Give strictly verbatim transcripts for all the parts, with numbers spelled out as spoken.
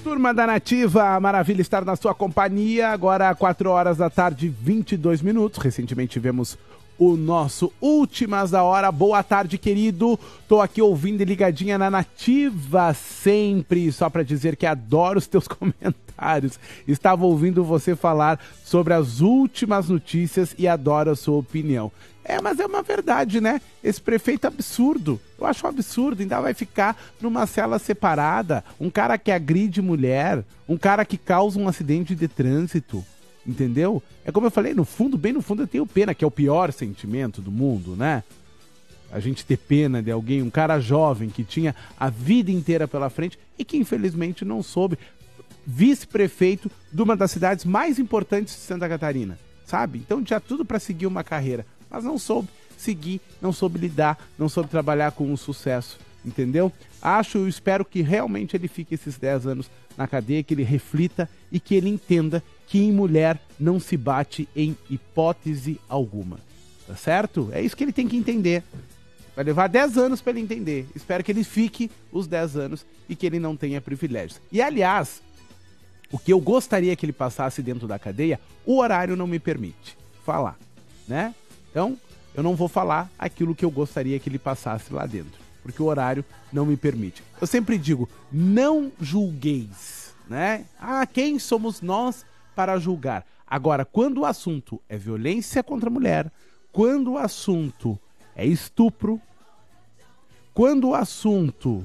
Turma da Nativa, maravilha estar na sua companhia. Agora, quatro horas da tarde, vinte e dois minutos. Recentemente tivemos o nosso Últimas da Hora. Boa tarde, querido. Tô aqui ouvindo e ligadinha na Nativa sempre, só para dizer que adoro os teus comentários. Estava ouvindo você falar sobre as últimas notícias e adoro a sua opinião. É, mas é uma verdade, né? Esse prefeito absurdo. Eu acho um absurdo. Ainda vai ficar numa cela separada. Um cara que agride mulher. Um cara que causa um acidente de trânsito. Entendeu? É como eu falei, no fundo, bem no fundo eu tenho pena, que é o pior sentimento do mundo, né? A gente ter pena de alguém, um cara jovem que tinha a vida inteira pela frente e que infelizmente não soube. Vice-prefeito de uma das cidades mais importantes de Santa Catarina, sabe? Então tinha tudo para seguir uma carreira, mas não soube seguir, não soube lidar, não soube trabalhar com o sucesso, entendeu? Acho, eu espero que realmente ele fique esses dez anos na cadeia, que ele reflita e que ele entenda que em mulher não se bate em hipótese alguma, tá certo? É isso que ele tem que entender. Vai levar dez anos para ele entender. Espero que ele fique os dez anos e que ele não tenha privilégios. E, aliás, o que eu gostaria que ele passasse dentro da cadeia, o horário não me permite falar, né? Então, eu não vou falar aquilo que eu gostaria que ele passasse lá dentro, porque o horário não me permite. Eu sempre digo, não julgueis, né? Ah, quem somos nós para julgar? Agora, quando o assunto é violência contra a mulher, quando o assunto é estupro, quando o assunto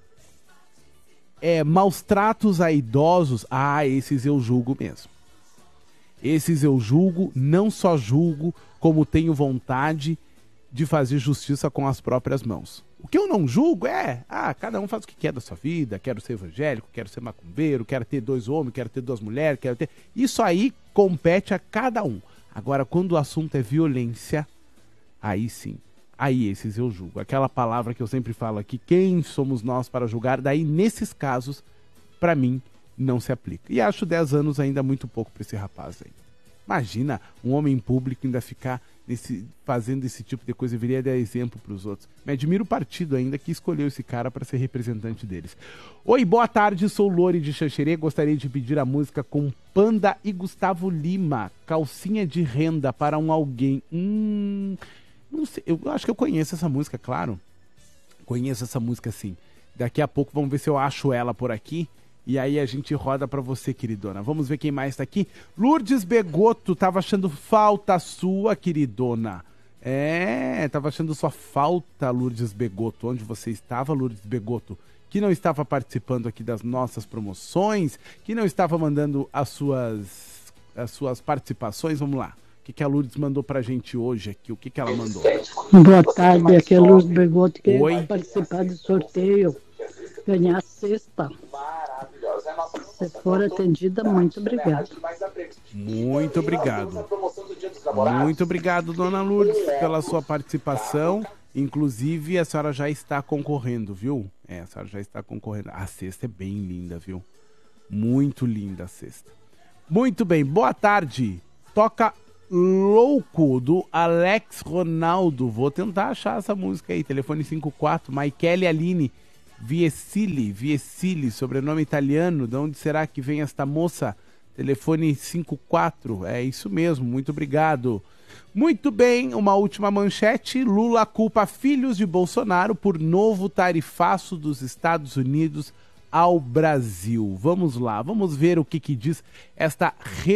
é maus tratos a idosos, ah, esses eu julgo mesmo. Esses eu julgo, não só julgo, como tenho vontade de fazer justiça com as próprias mãos. O que eu não julgo é, ah, cada um faz o que quer da sua vida, quero ser evangélico, quero ser macumbeiro, quero ter dois homens, quero ter duas mulheres, quero ter... Isso aí compete a cada um. Agora, quando o assunto é violência, aí sim, aí esses eu julgo. Aquela palavra que eu sempre falo aqui, quem somos nós para julgar, daí nesses casos, para mim, não se aplica. E acho dez anos ainda muito pouco para esse rapaz aí. Imagina um homem público ainda ficar nesse, fazendo esse tipo de coisa, viria dar exemplo para os outros. Me admiro o partido ainda que escolheu esse cara para ser representante deles. Oi, boa tarde, sou Lore de Xanxerê, gostaria de pedir a música com Panda e Gustavo Lima, Calcinha de Renda para um alguém. Hum, não sei, eu acho que eu conheço essa música, claro. Conheço essa música sim. Daqui a pouco vamos ver se eu acho ela por aqui. E aí a gente roda pra você, queridona. Vamos ver quem mais tá aqui. Lourdes Begoto, tava achando falta sua, queridona. É, tava achando sua falta, Lourdes Begoto. Onde você estava, Lourdes Begoto? Que não estava participando aqui das nossas promoções, que não estava mandando as suas, as suas participações. Vamos lá. O que, que a Lourdes mandou pra gente hoje aqui? O que, que ela mandou? Boa tarde, aqui é a Lourdes Begoto, que vai participar do sorteio. Ganhar a cesta. Se for atendida, muito obrigado. Muito obrigado. Muito obrigado, dona Lourdes, pela sua participação. Inclusive, a senhora já está concorrendo, viu? É, a senhora já está concorrendo. A cesta é bem linda, viu? Muito linda a cesta. Muito bem, boa tarde. Toca Louco, do Alex Ronaldo. Vou tentar achar essa música aí. Telefone cinco quatro, Michele Aline. Viesili, Viesili, sobrenome italiano, de onde será que vem esta moça? Telefone cinco quatro, é isso mesmo, muito obrigado. Muito bem, uma última manchete, Lula culpa filhos de Bolsonaro por novo tarifaço dos Estados Unidos ao Brasil. Vamos lá, vamos ver o que, que diz esta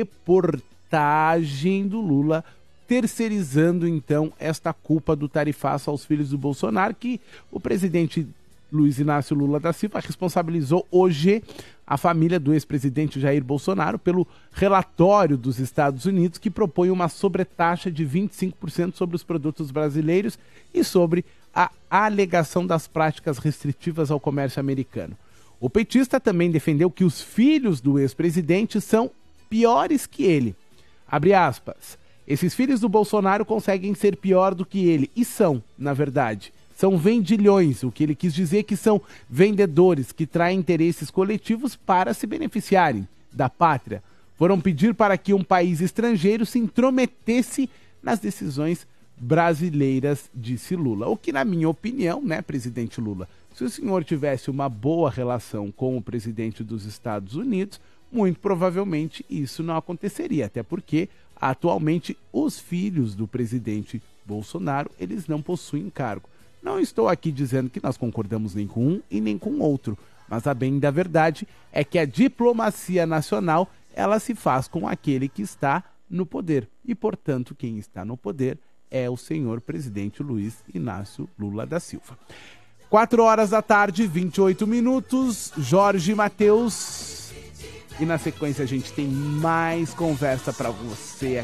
reportagem do Lula, terceirizando então esta culpa do tarifaço aos filhos do Bolsonaro, que o presidente Luiz Inácio Lula da Silva responsabilizou hoje a família do ex-presidente Jair Bolsonaro pelo relatório dos Estados Unidos que propõe uma sobretaxa de vinte e cinco por cento sobre os produtos brasileiros e sobre a alegação das práticas restritivas ao comércio americano. O petista também defendeu que os filhos do ex-presidente são piores que ele. Abre aspas. Esses filhos do Bolsonaro conseguem ser pior do que ele. E são, na verdade. São vendilhões, o que ele quis dizer que são vendedores que traem interesses coletivos para se beneficiarem da pátria. Foram pedir para que um país estrangeiro se intrometesse nas decisões brasileiras, disse Lula. O que, na minha opinião, né, presidente Lula, Se o senhor tivesse uma boa relação com o presidente dos Estados Unidos, muito provavelmente isso não aconteceria, até porque atualmente os filhos do presidente Bolsonaro, eles não possuem cargo. Não estou aqui dizendo que nós concordamos nem com um e nem com o outro, mas a bem da verdade é que a diplomacia nacional, ela se faz com aquele que está no poder. E, portanto, quem está no poder é o senhor presidente Luiz Inácio Lula da Silva. quatro horas da tarde, vinte e oito minutos, Jorge Mateus. E na sequência a gente tem mais conversa para você